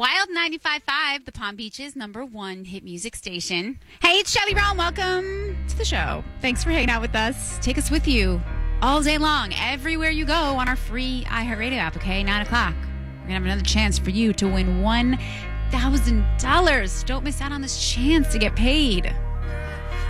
Wild 95.5, the Palm Beach's #1 hit music station. Hey, it's Shelly Brown. Welcome to the show. Thanks for hanging out with us. Take us with you all day long, everywhere you go on our free iHeartRadio app, okay? 9 o'clock. We're going to have another chance for you to win $1,000. Don't miss out on this chance to get paid.